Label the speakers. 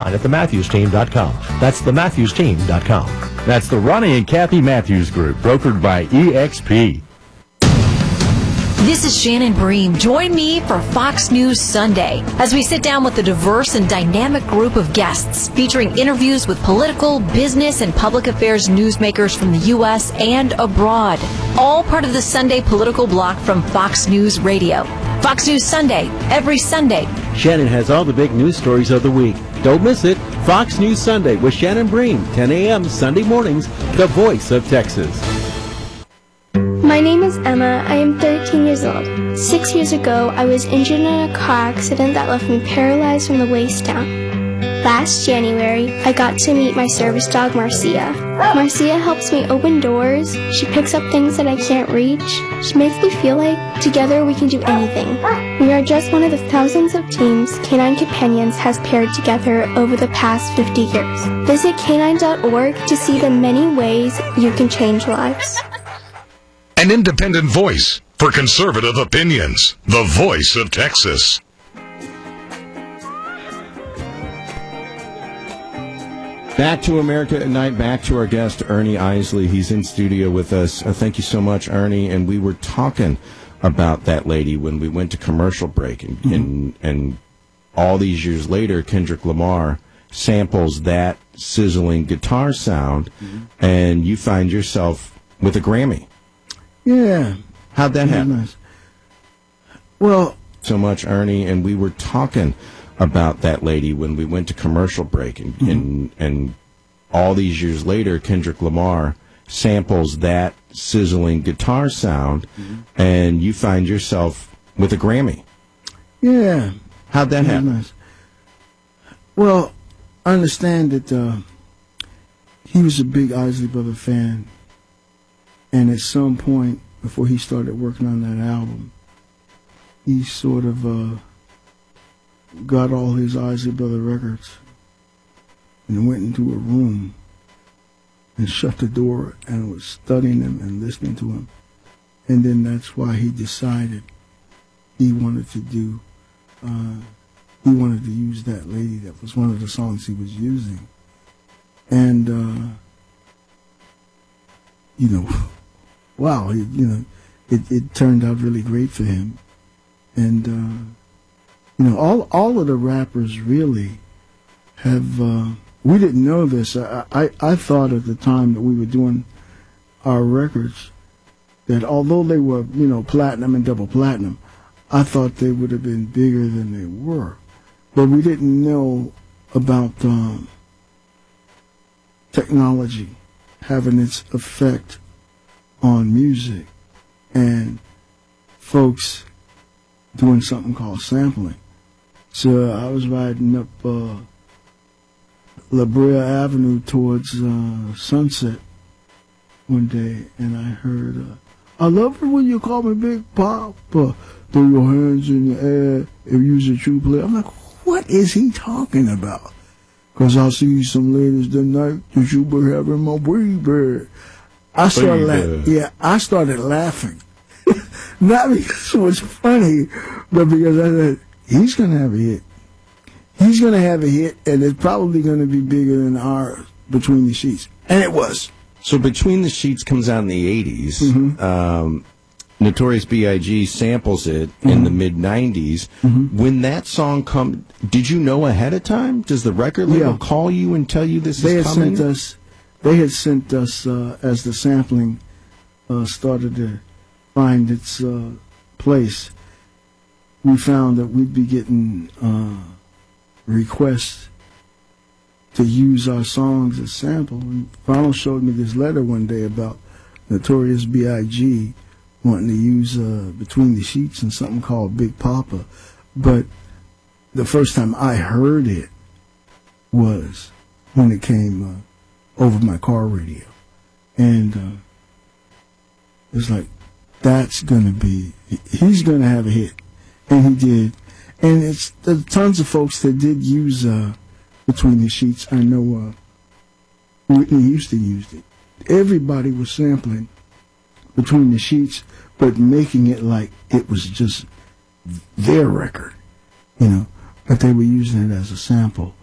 Speaker 1: online at thematthewsteam.com. That's thematthewsteam.com.
Speaker 2: That's the Ronnie and Kathy Matthews Group, brokered by EXP.
Speaker 3: This is Shannon Bream. Join me for Fox News Sunday as we sit down with a diverse and dynamic group of guests featuring interviews with political, business, and public affairs newsmakers from the U.S. and abroad. All part of the Sunday political block from Fox News Radio. Fox News Sunday, every Sunday.
Speaker 4: Shannon has all the big news stories of the week. Don't miss it. Fox News Sunday with Shannon Bream, 10 a.m. Sunday mornings, the voice of Texas.
Speaker 5: My name is Emma. I am 13 years old. 6 years ago, I was injured in a car accident that left me paralyzed from the waist down. Last January, I got to meet my service dog, Marcia. Marcia helps me open doors. She picks up things that I can't reach. She makes me feel like together we can do anything. We are just one of the thousands of teams Canine Companions has paired together over the past 50 years. Visit canine.org to see the many ways you can change lives.
Speaker 6: An independent voice for conservative opinions. The voice of Texas.
Speaker 7: Back to America at Night, back to our guest, Ernie Isley. He's in studio with us. Thank you so much, Ernie. And we were talking about that lady when we went to commercial break. And all these years later, Kendrick Lamar samples that sizzling guitar sound, and you find yourself with a Grammy.
Speaker 8: Yeah.
Speaker 7: How'd that happen?
Speaker 8: Nice. Well,
Speaker 7: so much, Ernie, and we were talking about that lady when we went to commercial break. And all these years later, Kendrick Lamar samples that sizzling guitar sound, and you find yourself with a Grammy.
Speaker 8: Yeah.
Speaker 7: How'd that happen?
Speaker 8: Nice. Well, I understand that he was a big Isley Brother fan. And at some point, before he started working on that album, he sort of got all his Isley Brother records and went into a room and shut the door and was studying them and listening to him. And then that's why he decided he wanted to do, he wanted to use that lady. That was one of the songs he was using. And, wow, it turned out really great for him. And, all of the rappers really have, we didn't know this. I thought at the time that we were doing our records that although they were, platinum and double platinum, I thought they would have been bigger than they were. But we didn't know about technology having its effect on music and folks doing something called sampling. So I was riding up La Brea Avenue towards Sunset one day, and I heard, I love it when you call me Big Papa, throw your hands in the air if you're a true player. I'm like, what is he talking about? Because I see some ladies tonight that you be having my baby. I started laughing. Not because it was funny, but because I said, he's going to have a hit. He's going to have a hit, and it's probably going to be bigger than ours, Between the Sheets. And it was.
Speaker 7: So Between the Sheets comes out in the 80s. Notorious B.I.G. samples it in the mid-90s. When that song did you know ahead of time? Does the record label call you and tell you this is coming?
Speaker 8: They had sent us, as the sampling started to find its place, we found that we'd be getting requests to use our songs as sample. And Ronald showed me this letter one day about Notorious B.I.G. wanting to use Between the Sheets and something called Big Papa. But the first time I heard it was when it came over my car radio. And it was like, he's going to have a hit. And he did. And there's tons of folks that did use Between the Sheets. I know Whitney Houston used it. Everybody was sampling Between the Sheets, but making it like it was just their record, but they were using it as a sample.